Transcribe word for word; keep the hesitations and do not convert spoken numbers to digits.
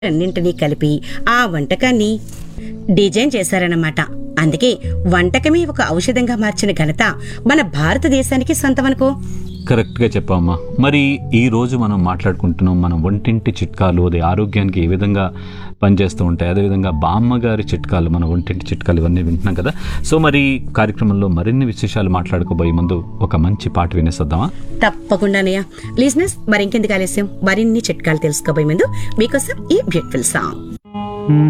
అన్నింటినీ కలిపి ఆ వంటకాన్ని డిజైన్ చేశారన్నమాట. అందుకే వంటకమే ఒక ఔషధంగా మార్చిన ఘనత మన భారతదేశానికి సొంతమనుకో. కరెక్ట్గా చెప్పామ్మా. మరి ఈ రోజు మనం మాట్లాడుకుంటున్నాం మన వంటింటి చిట్కాలు, అది ఆరోగ్యానికి ఏ విధంగా పనిచేస్తూ ఉంటాయి, అదేవిధంగా బామ్మ గారి చిట్కాలు, మన వంటింటి చిట్కాలు ఇవన్నీ వింటున్నాం కదా. సో మరి కార్యక్రమంలో మరిన్ని విశేషాలు మాట్లాడుకోబోయే ముందు ఒక మంచి పాట వినేసొద్దామా? తప్పకుండానయ్యా. లిజనర్స్, మరి ఇంకెందుకు ఆలస్యం, మరిన్ని చిట్కాలు తెలుసుకోబోయే ముందు మీకోసం ఈ బ్యూటిఫుల్ సాంగ్.